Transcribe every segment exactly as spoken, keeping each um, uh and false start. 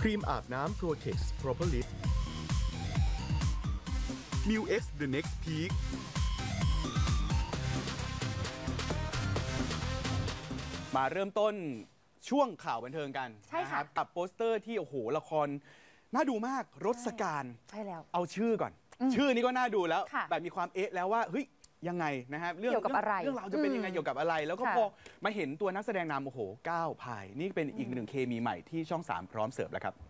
ครีมอาบน้ำ Protex Propolis New X The Next Peak มาเริ่มต้นช่วงข่าวบันเทิงกันใช่ค่ะนะครับกับโปสเตอร์ที่โอ้โหละครน่าดูมากรสการใช่แล้วเอาชื่อก่อนอืมชื่อนี้ก็น่าดูแล้วค่ะแบบมีความเอ๊ะแล้วว่าเฮ้ยยังไงนะฮะเรื่องเกี่ยวกับอะไรเรื่องราวจะเป็นยังไงอืมเกี่ยวกับอะไร แล้วก็ค่ะพอมาเห็นตัวนักแสดงนำโอ้โหก้าวพายนี่เป็นอีกหนึ่งเคมีใหม่ที่ช่องสามพร้อมเสิร์ฟแล้วครับ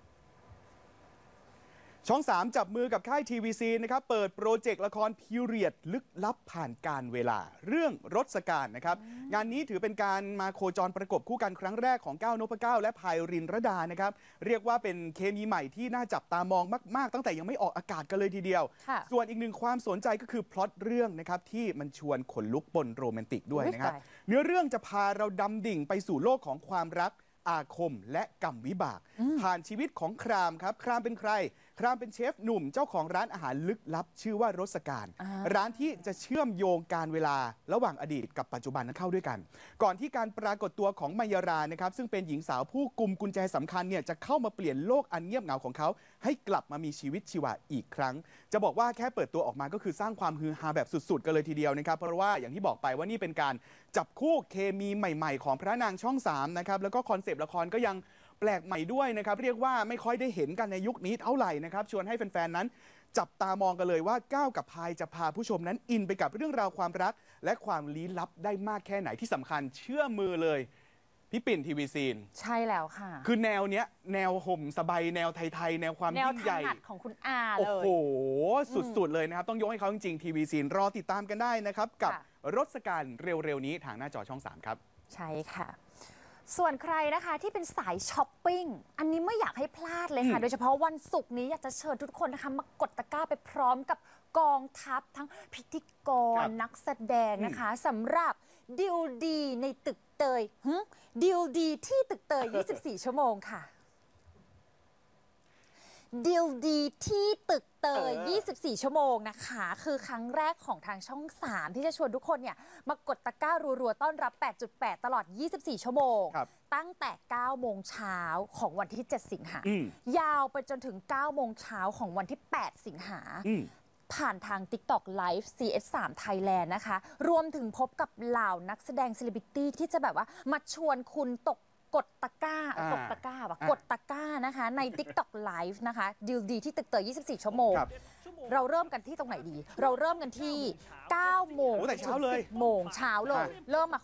ช่องสามจับมือกับค่าย ที วี ซี นะครับเปิดโปรเจกต์ละครพีเรียดลึกลับผ่านการเวลา เรื่องรสการนะครับงานนี้ถือเป็นการมาโคจรประกบคู่กันครั้งแรกของก้าวนพเก้าและพายรินรดานะครับเรียกว่าเป็นเคมีใหม่ที่น่าจับตามองมากๆ ตั้งแต่ยังไม่ออกอากาศกันเลยทีเดียวค่ะส่วนอีกหนึ่งความสนใจก็คือพล็อตเรื่องนะครับที่มันชวนขนลุกปนโรแมนติกด้วยนะครับอุ๊ยตายเนื้อเรื่องจะพาเราดำดิ่งไปสู่โลกของความรักอาคมและกรรมวิบาก ผ่านชีวิตของครามครับครามเป็นใคร ครามเป็นเชฟหนุ่มเจ้าของร้านอาหารลึกลับ ชื่อว่ารสการอ่าร้านที่จะเชื่อมโยงการเวลาระหว่างอดีตกับปัจจุบันนั้นเข้าด้วยกัน ก่อนที่การปรากฏตัวของมายารานะครับซึ่งเป็นหญิงสาวผู้กุมกุญแจสำคัญเนี่ยจะเข้ามาเปลี่ยนโลกอันเงียบเหงาของเขา ให้กลับมามีชีวิตชีวาอีกครั้ง จะบอกว่าแค่เปิดตัวออกมาก็คือสร้างความฮือฮาแบบสุดๆกันเลยทีเดียวนะครับเพราะว่าอย่างที่บอกไปว่านี่เป็นการจับคู่เคมีใหม่ๆ ของพระนางช่องสามนะครับแล้วก็คอนเซปต์ละครก็ยังแปลกใหม่ด้วยนะครับเรียกว่าไม่ค่อยได้เห็นกันในยุคนี้เท่าไหร่นะครับชวนให้แฟนๆนั้น จับตามองกันเลยว่าก้าวกับพายจะพาผู้ชมนั้นอินไปกับเรื่องราวความรัก และความลี้ลับได้มากแค่ไหนที่สำคัญเชื่อมือเลยพี่ปิ่นทีวีซีนใช่แล้วค่ะคือแนวเนี้ยแนวห่มสบายแนวไทยๆแนวความแนวยิ่งถใหญ่นัดของคุณอาโอ้เลยโห สุดๆเลยนะครับ ต้องยกให้เขาจริงๆทีวีซีนรอติดตามกันได้นะครับ กับค่ะรสการเร็วๆนี้ทางหน้าจอช่องสามครับใช่ค่ะ ส่วนใครนะคะที่เป็นสายช้อปปิ้ง อันนี้ไม่อยากให้พลาดเลยค่ะอืมโดยเฉพาะวันศุกร์นี้อยากจะเชิญทุกคนนะคะมากดตะกร้าไปพร้อมกับกองทัพทั้งพิธีกรนักแสดงนะคะสำหรับดิวดีในตึกเตยหึดิวดีที่ตึกเตย ยี่สิบสี่ ชั่วโมงค่ะดิวดีที่ตึกเตยเออยี่สิบสี่ ชั่วโมงนะคะ คือครั้งแรกของทางช่องสามที่จะชวนทุกคนเนี่ยมากดตะกร้ารัวๆต้อนรับ แปดจุดแปด ตลอด ยี่สิบสี่ ชั่วโมงครับตั้งแต่ เก้า โมงเช้าของวันที่ เจ็ด สิงหาอืมยาวไปจนถึง เก้า โมงเช้าของวันที่ แปด สิงหาอืมผ่านทาง TikTok Live ซี เอส สาม Thailand นะคะ รวมถึงพบกับเหล่านักแสดงเซเลบริตี้ที่จะแบบว่ามาชวนคุณตกกดตะกร้าอ่าตกตะกร้าว่ะอ่ากดตะกร้านะคะใน TikTok Live นะคะดิวดีที่ตึกเตย ยี่สิบสี่ ชั่วโมงครับเราเริ่มกันที่ตรงไหนดี เราเริ่มกันที่ เก้า โมงโอ้แต่เช้าเลยถึงสิบโมงเช้าเลยอ่ะเริ่มมา